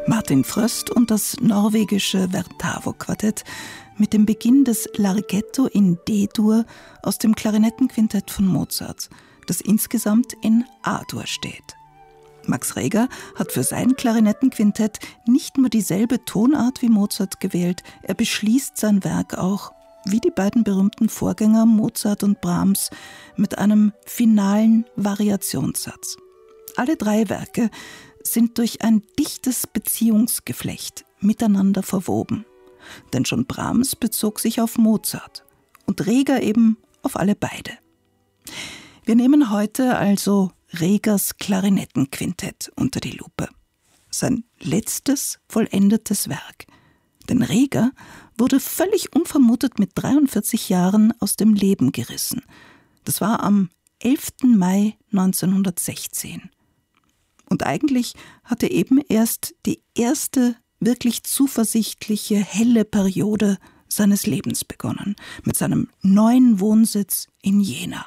Martin Fröst und das norwegische Vertavo-Quartett mit dem Beginn des Larghetto in D-Dur aus dem Klarinettenquintett von Mozart, das insgesamt in A-Dur steht. Max Reger hat für sein Klarinettenquintett nicht nur dieselbe Tonart wie Mozart gewählt, er beschließt sein Werk auch, wie die beiden berühmten Vorgänger Mozart und Brahms, mit einem finalen Variationssatz. Alle drei Werke sind durch ein dichtes Beziehungsgeflecht miteinander verwoben. Denn schon Brahms bezog sich auf Mozart und Reger eben auf alle beide. Wir nehmen heute also Regers Klarinettenquintett unter die Lupe. Sein letztes vollendetes Werk. Denn Reger wurde völlig unvermutet mit 43 Jahren aus dem Leben gerissen. Das war am 11. Mai 1916. Und eigentlich hatte eben erst die erste wirklich zuversichtliche, helle Periode seines Lebens begonnen, mit seinem neuen Wohnsitz in Jena.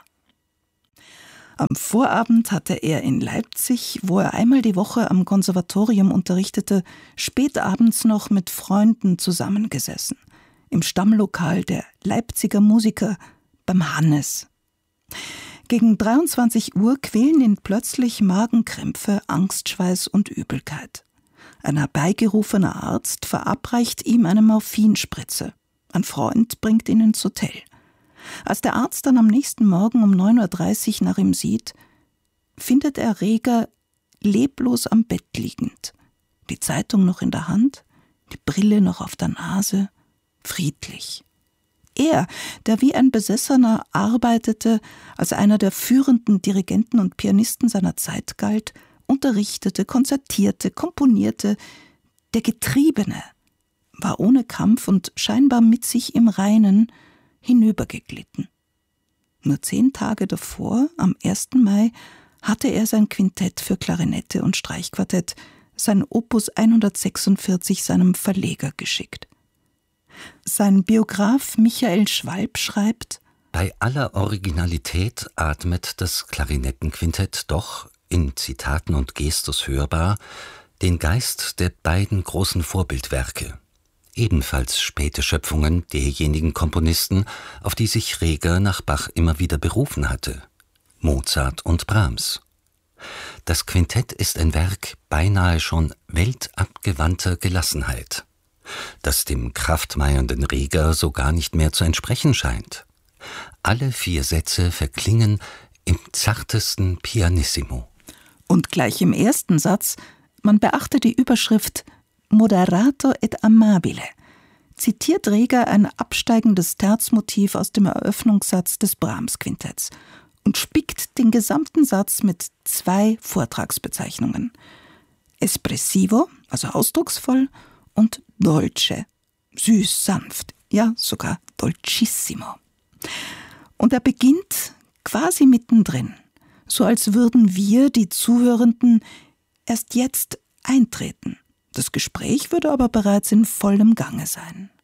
Am Vorabend hatte er in Leipzig, wo er einmal die Woche am Konservatorium unterrichtete, spät abends noch mit Freunden zusammengesessen, im Stammlokal der Leipziger Musiker beim Hannes. Gegen 23 Uhr quälen ihn plötzlich Magenkrämpfe, Angstschweiß und Übelkeit. Ein herbeigerufener Arzt verabreicht ihm eine Morphinspritze. Ein Freund bringt ihn ins Hotel. Als der Arzt dann am nächsten Morgen um 9.30 Uhr nach ihm sieht, findet er Reger leblos am Bett liegend, die Zeitung noch in der Hand, die Brille noch auf der Nase, friedlich. Er, der wie ein Besessener arbeitete, als einer der führenden Dirigenten und Pianisten seiner Zeit galt, unterrichtete, konzertierte, komponierte, der Getriebene, war ohne Kampf und scheinbar mit sich im Reinen hinübergeglitten. Nur 10 Tage davor, am 1. Mai, hatte er sein Quintett für Klarinette und Streichquartett, sein Opus 146, seinem Verleger geschickt. Sein Biograf Michael Schwalb schreibt: Bei aller Originalität atmet das Klarinettenquintett doch, in Zitaten und Gestus hörbar, den Geist der beiden großen Vorbildwerke, ebenfalls späte Schöpfungen derjenigen Komponisten, auf die sich Reger nach Bach immer wieder berufen hatte, Mozart und Brahms. Das Quintett ist ein Werk beinahe schon weltabgewandter Gelassenheit, das dem kraftmeiernden Reger so gar nicht mehr zu entsprechen scheint. Alle 4 Sätze verklingen im zartesten Pianissimo. Und gleich im ersten Satz, man beachte die Überschrift Moderato et amabile, zitiert Reger ein absteigendes Terzmotiv aus dem Eröffnungssatz des Brahms-Quintetts und spickt den gesamten Satz mit 2 Vortragsbezeichnungen. Espressivo, also ausdrucksvoll, und dolce, süß, sanft, ja sogar dolcissimo. Und er beginnt quasi mittendrin, so als würden wir, die Zuhörenden, erst jetzt eintreten. Das Gespräch würde aber bereits in vollem Gange sein.